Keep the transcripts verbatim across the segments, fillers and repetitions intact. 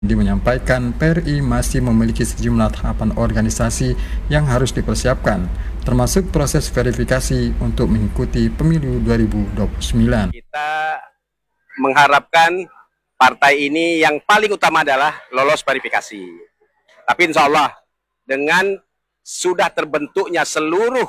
Dia menyampaikan P R I masih memiliki sejumlah tahapan organisasi yang harus dipersiapkan, termasuk proses verifikasi untuk mengikuti pemilu dua ribu dua puluh sembilan. Kita mengharapkan partai ini yang paling utama adalah lolos verifikasi. Tapi insya Allah dengan sudah terbentuknya seluruh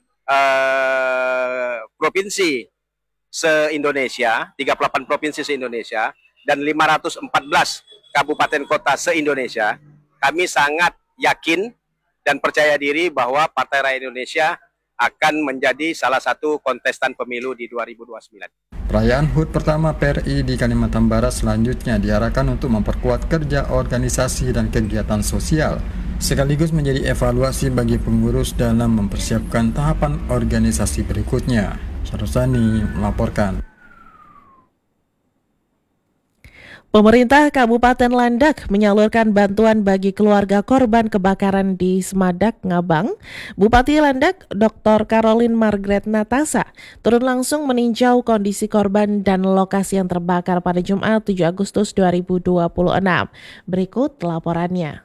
eh, provinsi se-Indonesia, tiga puluh delapan provinsi se-Indonesia, dan lima ratus empat belas kabupaten kota se-Indonesia, kami sangat yakin dan percaya diri bahwa Partai Rakyat Indonesia akan menjadi salah satu kontestan pemilu di dua ribu dua puluh sembilan. Perayaan H U T pertama P R I di Kalimantan Barat selanjutnya diarahkan untuk memperkuat kerja organisasi dan kegiatan sosial, sekaligus menjadi evaluasi bagi pengurus dalam mempersiapkan tahapan organisasi berikutnya. Syarusani melaporkan. Pemerintah Kabupaten Landak menyalurkan bantuan bagi keluarga korban kebakaran di Semadak, Ngabang. Bupati Landak, Doktor Caroline Margaret Natasa, turun langsung meninjau kondisi korban dan lokasi yang terbakar pada Jumat tujuh Agustus dua ribu dua puluh enam. Berikut laporannya.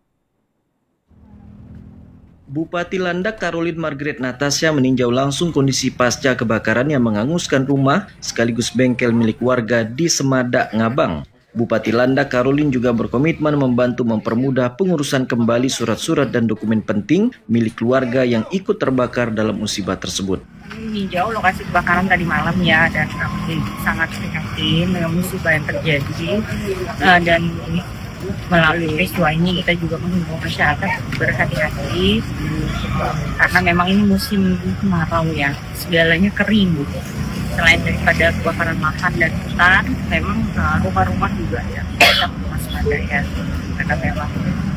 Bupati Landak Caroline Margaret Natasa meninjau langsung kondisi pasca kebakaran yang menghanguskan rumah sekaligus bengkel milik warga di Semadak, Ngabang. Bupati Landak Caroline juga berkomitmen membantu mempermudah pengurusan kembali surat-surat dan dokumen penting milik keluarga yang ikut terbakar dalam musibah tersebut. Meninjau lokasi kebakaran tadi malam ya, dan kami sangat prihatin dengan musibah yang terjadi, uh, dan melalui peristiwa ini kita juga mengimbau masyarakat berhati-hati karena memang ini musim kemarau ya, segalanya kering gitu. Selain daripada kebakaran lahan dan hutan, memang uh, rumah-rumah juga ya kita waspada ya, karena memang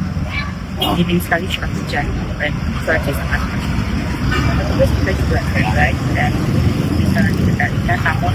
dingin sekali cepat hujan dan cuaca sangat panas. Terus kita juga baik dan bisa dikendalikan, namun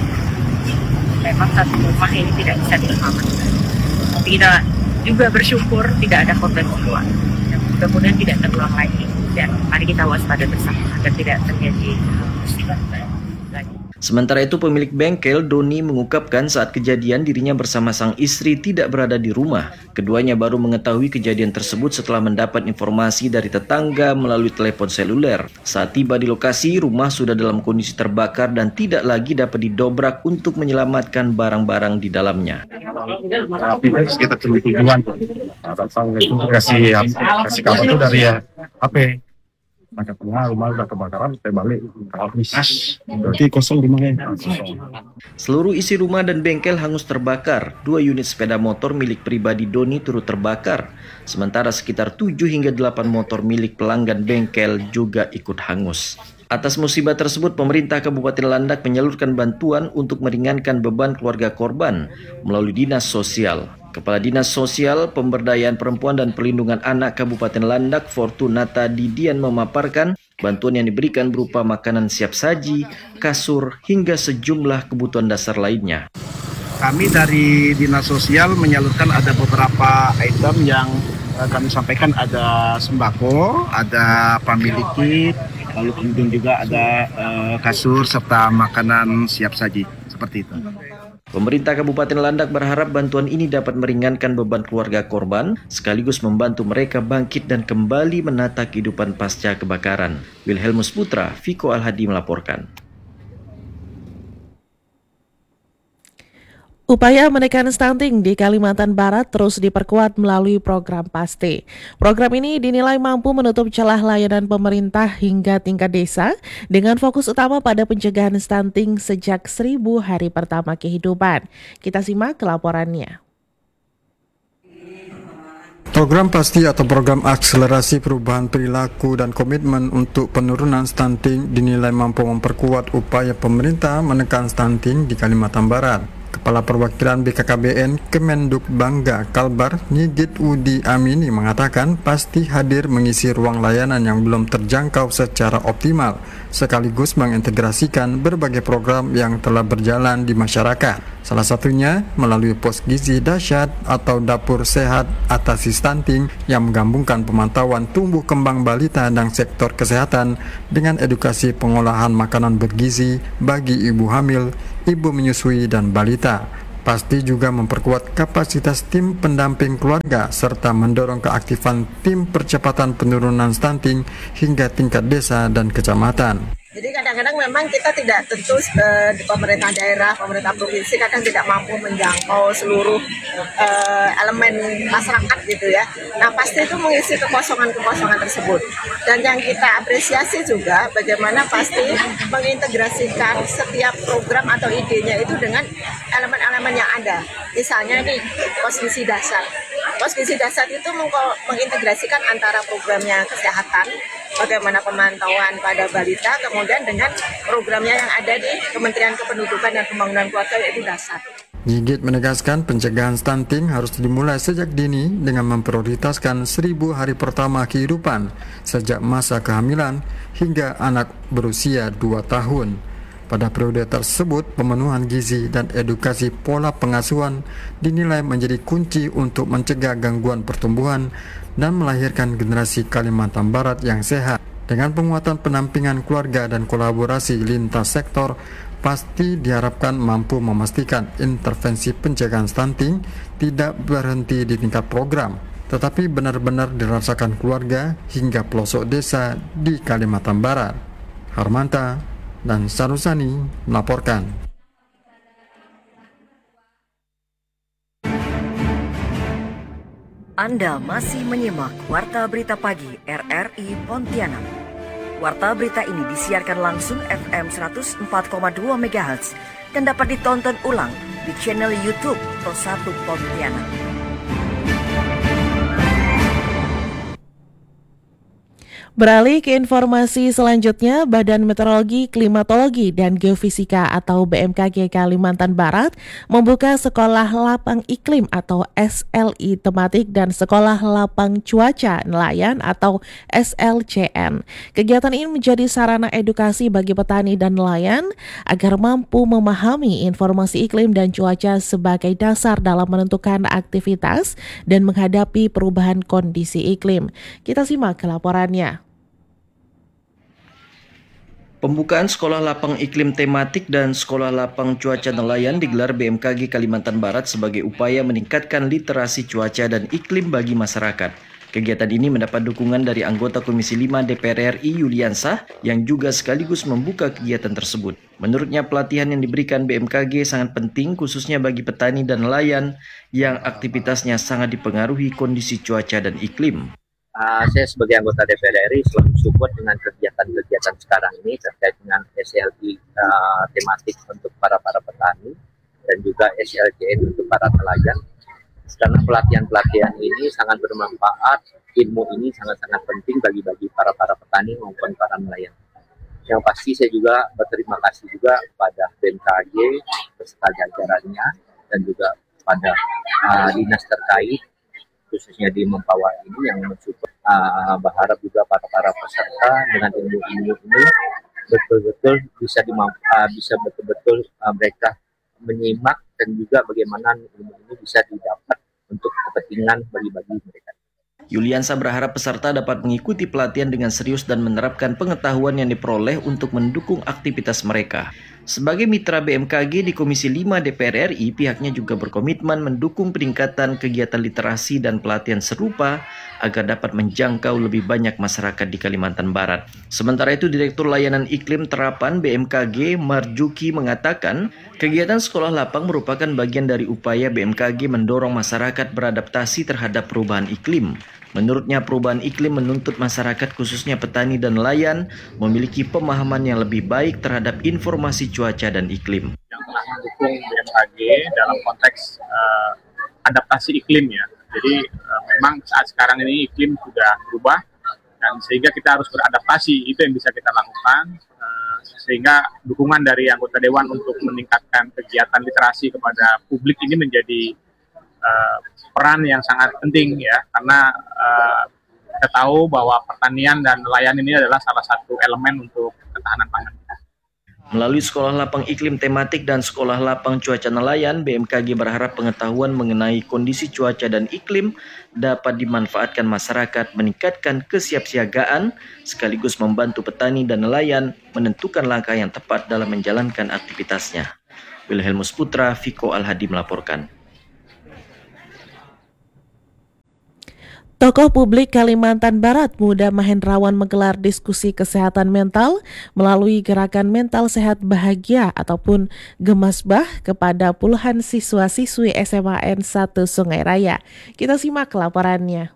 memang satu rumah ini tidak bisa diselamatkan. Tapi kita juga bersyukur tidak ada korban jiwa. Mudah-mudahan tidak terulang lagi, dan mari kita waspada bersama agar tidak terjadi musibah lagi. Sementara itu pemilik bengkel Doni mengungkapkan saat kejadian dirinya bersama sang istri tidak berada di rumah. Keduanya baru mengetahui kejadian tersebut setelah mendapat informasi dari tetangga melalui telepon seluler. Saat tiba di lokasi, rumah sudah dalam kondisi terbakar dan tidak lagi dapat didobrak untuk menyelamatkan barang-barang di dalamnya. Api sekitar tujuan, datang itu kasih kasih kabar itu dari ya H P. Maka rumah rumah udah kebakaran, saya balik habis. Berarti kosong rumahnya. Seluruh isi rumah dan bengkel hangus terbakar. Dua unit sepeda motor milik pribadi Doni turut terbakar. Sementara sekitar tujuh hingga delapan motor milik pelanggan bengkel juga ikut hangus. Atas musibah tersebut, pemerintah Kabupaten Landak menyalurkan bantuan untuk meringankan beban keluarga korban melalui Dinas Sosial. Kepala Dinas Sosial, Pemberdayaan Perempuan dan Perlindungan Anak Kabupaten Landak, Fortunata Didian memaparkan bantuan yang diberikan berupa makanan siap saji, kasur, hingga sejumlah kebutuhan dasar lainnya. Kami dari Dinas Sosial menyalurkan ada beberapa item yang kami sampaikan, ada sembako, ada family kit, lalu kemudian juga ada uh, kasur serta makanan siap saji, seperti itu. Pemerintah Kabupaten Landak berharap bantuan ini dapat meringankan beban keluarga korban, sekaligus membantu mereka bangkit dan kembali menata kehidupan pasca kebakaran. Wilhelmus Putra, Viko Al-Hadi melaporkan. Upaya menekan stunting di Kalimantan Barat terus diperkuat melalui program Pasti. Program ini dinilai mampu menutup celah layanan pemerintah hingga tingkat desa dengan fokus utama pada pencegahan stunting sejak seribu hari pertama kehidupan. Kita simak laporannya. Program Pasti atau program akselerasi perubahan perilaku dan komitmen untuk penurunan stunting dinilai mampu memperkuat upaya pemerintah menekan stunting di Kalimantan Barat. Kepala Perwakilan B K K B N Kemenduk Bangga Kalbar Nigit Udi Amini mengatakan Pasti hadir mengisi ruang layanan yang belum terjangkau secara optimal, sekaligus mengintegrasikan berbagai program yang telah berjalan di masyarakat. Salah satunya melalui pos gizi dahsyat atau dapur sehat atasi stunting yang menggabungkan pemantauan tumbuh kembang balita dan sektor kesehatan dengan edukasi pengolahan makanan bergizi bagi ibu hamil, ibu menyusui dan balita. Pasti juga memperkuat kapasitas tim pendamping keluarga serta mendorong keaktifan tim percepatan penurunan stunting hingga tingkat desa dan kecamatan. Jadi kadang-kadang memang kita tidak tentu uh, di pemerintah daerah, pemerintah provinsi kadang tidak mampu menjangkau seluruh uh, elemen masyarakat gitu ya. Nah pasti itu mengisi kekosongan-kekosongan tersebut. Dan yang kita apresiasi juga bagaimana pasti mengintegrasikan setiap program atau idenya itu dengan elemen-elemen yang ada. Misalnya nih pos gizi dasar. Pos gizi dasar itu meng- mengintegrasikan antara programnya kesehatan, bagaimana pemantauan pada balita, kemudian dengan programnya yang ada di Kementerian Kependudukan dan Pembangunan Keluarga yaitu dasar. Gigit menegaskan pencegahan stunting harus dimulai sejak dini dengan memprioritaskan seribu hari pertama kehidupan sejak masa kehamilan hingga anak berusia dua tahun. Pada periode tersebut, pemenuhan gizi dan edukasi pola pengasuhan dinilai menjadi kunci untuk mencegah gangguan pertumbuhan dan melahirkan generasi Kalimantan Barat yang sehat. Dengan penguatan pendampingan keluarga dan kolaborasi lintas sektor, pasti diharapkan mampu memastikan intervensi pencegahan stunting tidak berhenti di tingkat program, tetapi benar-benar dirasakan keluarga hingga pelosok desa di Kalimantan Barat. Harmanta dan Sarusani melaporkan. Anda masih menyimak Warta Berita Pagi R R I Pontianak. Warta berita ini disiarkan langsung F M seratus empat koma dua megahertz dan dapat ditonton ulang di channel YouTube Pro satu Pontianak. Beralih ke informasi selanjutnya, Badan Meteorologi, Klimatologi, dan Geofisika atau B M K G Kalimantan Barat membuka Sekolah Lapang Iklim atau S L I tematik dan Sekolah Lapang Cuaca Nelayan atau S L C N. Kegiatan ini menjadi sarana edukasi bagi petani dan nelayan agar mampu memahami informasi iklim dan cuaca sebagai dasar dalam menentukan aktivitas dan menghadapi perubahan kondisi iklim. Kita simak laporannya. Pembukaan Sekolah Lapang Iklim Tematik dan Sekolah Lapang Cuaca Nelayan digelar B M K G Kalimantan Barat sebagai upaya meningkatkan literasi cuaca dan iklim bagi masyarakat. Kegiatan ini mendapat dukungan dari anggota Komisi lima D P R R I Yuliansah yang juga sekaligus membuka kegiatan tersebut. Menurutnya pelatihan yang diberikan B M K G sangat penting khususnya bagi petani dan nelayan yang aktivitasnya sangat dipengaruhi kondisi cuaca dan iklim. Uh, saya sebagai anggota D P R R I selalu support dengan kegiatan-kegiatan sekarang ini terkait dengan S L I uh, tematik untuk para para petani dan juga S L C N untuk para nelayan. Karena pelatihan-pelatihan ini sangat bermanfaat, ilmu ini sangat-sangat penting bagi bagi para para petani maupun para nelayan. Yang pasti saya juga berterima kasih juga kepada B M K G beserta jajarannya dan juga pada uh, dinas terkait, khususnya di Mempawah ini yang mensupport. Uh, berharap juga para para peserta dengan ilmu-ilmu ini betul-betul bisa dimampu, uh, bisa betul-betul uh, mereka menyimak dan juga bagaimana ilmu ini bisa didapat untuk kepentingan bagi-bagi mereka. Yuliansah berharap peserta dapat mengikuti pelatihan dengan serius dan menerapkan pengetahuan yang diperoleh untuk mendukung aktivitas mereka. Sebagai mitra B M K G di Komisi lima D P R R I, pihaknya juga berkomitmen mendukung peningkatan kegiatan literasi dan pelatihan serupa agar dapat menjangkau lebih banyak masyarakat di Kalimantan Barat. Sementara itu, Direktur Layanan Iklim Terapan B M K G Marjuki mengatakan, kegiatan sekolah lapang merupakan bagian dari upaya B M K G mendorong masyarakat beradaptasi terhadap perubahan iklim. Menurutnya, perubahan iklim menuntut masyarakat khususnya petani dan nelayan memiliki pemahaman yang lebih baik terhadap informasi cuaca dan iklim. Yang telah mendukung B M K G dalam konteks uh, adaptasi iklim ya. Jadi uh, memang saat sekarang ini iklim sudah berubah dan sehingga kita harus beradaptasi, itu yang bisa kita lakukan. Uh, sehingga dukungan dari anggota Dewan untuk meningkatkan kegiatan literasi kepada publik ini menjadi uh, peran yang sangat penting ya, karena uh, kita tahu bahwa pertanian dan nelayan ini adalah salah satu elemen untuk ketahanan pangan. Melalui Sekolah Lapang Iklim Tematik dan Sekolah Lapang Cuaca Nelayan, B M K G berharap pengetahuan mengenai kondisi cuaca dan iklim dapat dimanfaatkan masyarakat, meningkatkan kesiapsiagaan, sekaligus membantu petani dan nelayan menentukan langkah yang tepat dalam menjalankan aktivitasnya. Wilhelmus Putra, Viko Alhadi melaporkan. Tokoh publik Kalimantan Barat Muda Mahendrawan menggelar diskusi kesehatan mental melalui gerakan mental sehat bahagia ataupun Gemasbah kepada puluhan siswa-siswi S M A N satu Sungai Raya. Kita simak laporannya.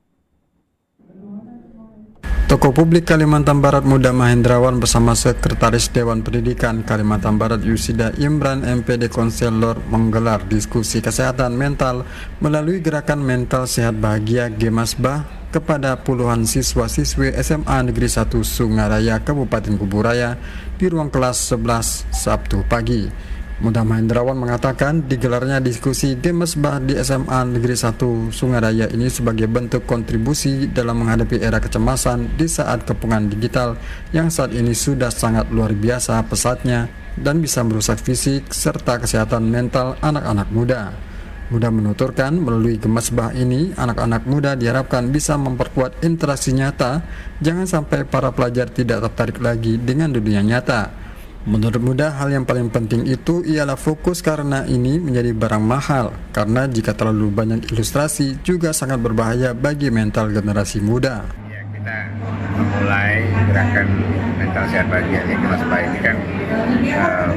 Tokoh publik Kalimantan Barat Muda Mahendrawan bersama Sekretaris Dewan Pendidikan Kalimantan Barat Yusida Imran M P D Konselor menggelar diskusi kesehatan mental melalui gerakan mental sehat bahagia Gemasbah kepada puluhan siswa-siswi S M A Negeri satu Sungai Raya Kabupaten Kuburaya di ruang kelas sebelas Sabtu pagi. Muda Mahendrawan mengatakan digelarnya diskusi Gemasbah di S M A Negeri satu Sungai Raya ini sebagai bentuk kontribusi dalam menghadapi era kecemasan di saat kepungan digital yang saat ini sudah sangat luar biasa pesatnya dan bisa merusak fisik serta kesehatan mental anak-anak muda. Muda menuturkan melalui Gemasbah ini anak-anak muda diharapkan bisa memperkuat interaksi nyata, jangan sampai para pelajar tidak tertarik lagi dengan dunia nyata. Menurut Muda, hal yang paling penting itu ialah fokus karena ini menjadi barang mahal, karena jika terlalu banyak ilustrasi juga sangat berbahaya bagi mental generasi muda. Ya, kita memulai gerakan mental sehat bahagia ini, Gemasbah ini kan uh,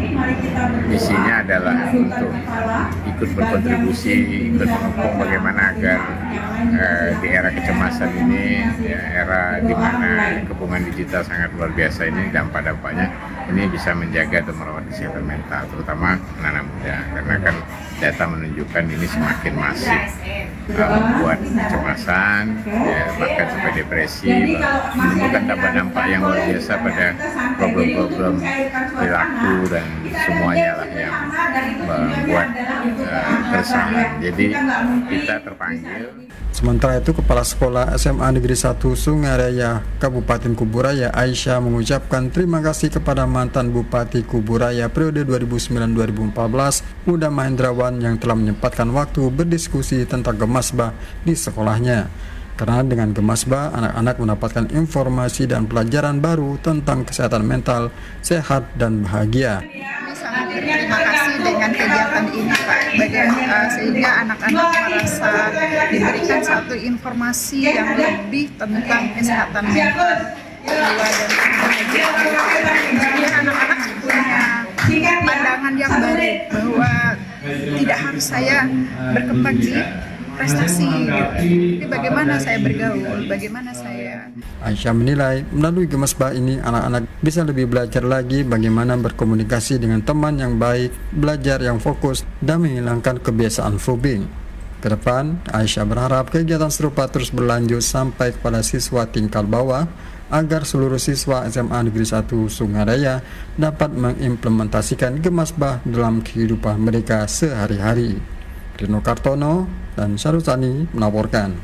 misinya adalah untuk ikut berkontribusi, ikut mendukung bagaimana agar uh, di era kecemasan ini, ya, era di mana kepungan digital sangat luar biasa ini, dampak-dampaknya ini bisa menjaga dan merawat kesehatan mental, terutama anak muda, karena kan data menunjukkan ini semakin masif uh, membuat kecemasan, ya, bahkan sampai depresi, menimbulkan dampak-dampak yang luar biasa pada problem-problem perilaku dan semuanya lah yang membuat uh, keresahan. Jadi kita terpanggil. Sementara itu, Kepala Sekolah S M A Negeri satu Sungai Raya Kabupaten Kuburaya Aisyah mengucapkan terima kasih kepada mantan Bupati Kuburaya periode dua ribu sembilan sampai dua ribu empat belas Muda Mahendrawan yang telah menyempatkan waktu berdiskusi tentang Gemasbah di sekolahnya. Karena dengan Gemasbah, anak-anak mendapatkan informasi dan pelajaran baru tentang kesehatan mental, sehat, dan bahagia. Sangat berterima kasih dengan kegiatan ini, Pak, bagaimana uh, sehingga anak-anak merasa diberikan satu informasi yang lebih tentang kesehatan mental, jiwa dan bahagia. Jadi anak-anak punya pandangan yang baru bahwa tidak harus saya berkembang di prestasi, gitu. Tapi bagaimana saya bergaul, bagaimana saya. Aisyah menilai melalui Gemasbah ini anak-anak bisa lebih belajar lagi bagaimana berkomunikasi dengan teman yang baik, belajar yang fokus, dan menghilangkan kebiasaan fobing. Kedepan, Aisyah berharap kegiatan serupa terus berlanjut sampai kepada siswa tingkat bawah agar seluruh siswa S M A Negeri satu Sungai Raya dapat mengimplementasikan Gemasbah dalam kehidupan mereka sehari-hari. Rino Kartono dan Syarusani melaporkan.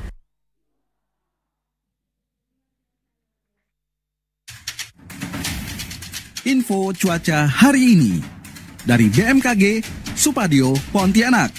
Info cuaca hari ini dari B M K G Supadio Pontianak.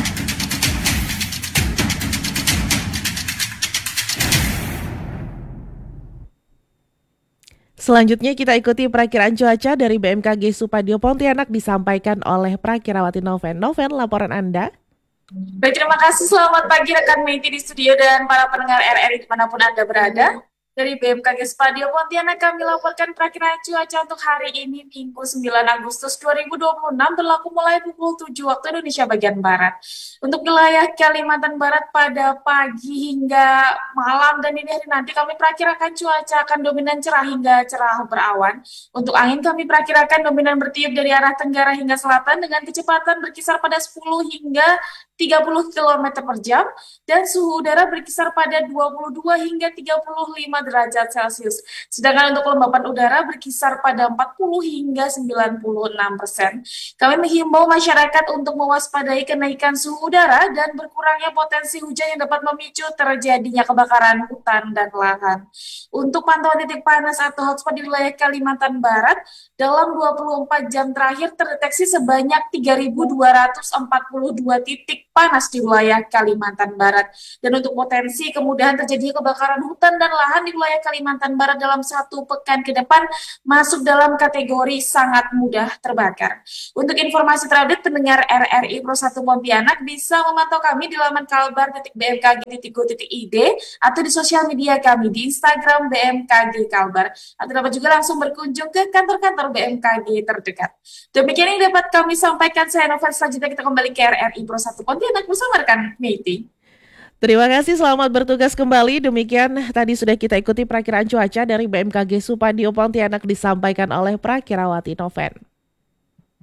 Selanjutnya kita ikuti perakiraan cuaca dari B M K G Supadio Pontianak disampaikan oleh Prakirawati Noven. Noven, laporan Anda. Baik, terima kasih. Selamat pagi rekan Meiti di studio dan para pendengar R R I dimanapun Anda berada. Dari B M K G Supadio Pontianak kami laporkan perakiraan cuaca untuk hari ini Minggu sembilan Agustus dua ribu dua puluh enam berlaku mulai pukul tujuh waktu Indonesia bagian Barat. Untuk wilayah Kalimantan Barat pada pagi hingga malam dan ini hari nanti kami perakirakan cuaca akan dominan cerah hingga cerah berawan. Untuk angin kami perakirakan dominan bertiup dari arah tenggara hingga selatan dengan kecepatan berkisar pada sepuluh hingga tiga puluh kilometer per jam dan suhu udara berkisar pada dua puluh dua hingga tiga puluh lima derajat Celcius. Sedangkan untuk kelembapan udara berkisar pada empat puluh hingga sembilan puluh enam persen. Kami menghimbau masyarakat untuk mewaspadai kenaikan suhu udara dan berkurangnya potensi hujan yang dapat memicu terjadinya kebakaran hutan dan lahan. Untuk pantauan titik panas atau hotspot di wilayah Kalimantan Barat, dalam dua puluh empat jam terakhir terdeteksi sebanyak tiga ribu dua ratus empat puluh dua titik panas di wilayah Kalimantan Barat. Dan untuk potensi kemudahan terjadinya kebakaran hutan dan lahan di wilayah Kalimantan Barat dalam satu pekan ke depan masuk dalam kategori sangat mudah terbakar. Untuk informasi terupdate, pendengar R R I Pro satu Pontianak bisa memantau kami di laman kalbar titik b m k g titik go titik i d atau di sosial media kami di Instagram B M K G Kalbar, atau dapat juga langsung berkunjung ke kantor-kantor B M K G terdekat. Demikian yang dapat kami sampaikan. Saya Novel, selanjutnya kita kembali ke R R I Pro satu Pontianak bersama rekan Meiti. Terima kasih, selamat bertugas kembali. Demikian tadi sudah kita ikuti perakiraan cuaca dari B M K G Supadio Pontianak disampaikan oleh Prakirawati Noven.